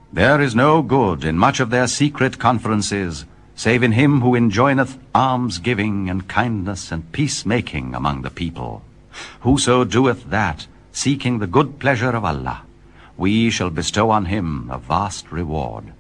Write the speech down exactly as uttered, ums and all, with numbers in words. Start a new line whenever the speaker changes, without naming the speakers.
There is no good in much of their secret conferences, save in him who enjoineth alms-giving and kindness and peacemaking among the people. Whoso doeth that, seeking the good pleasure of Allah, we shall bestow on him a vast reward.